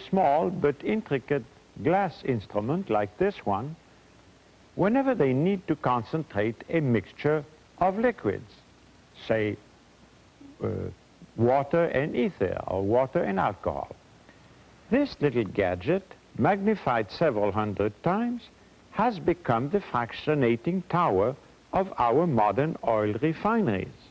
small but intricate glass instrument like this one whenever they need to concentrate a mixture of liquids, say water and ether or water and alcohol. This little gadget, magnified several hundred times, has become the fractionating tower of our modern oil refineries.